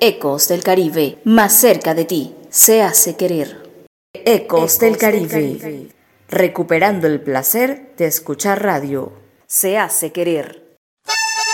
Ecos del Caribe, más cerca de ti, se hace querer. Ecos del Caribe, recuperando el placer de escuchar radio. Se hace querer.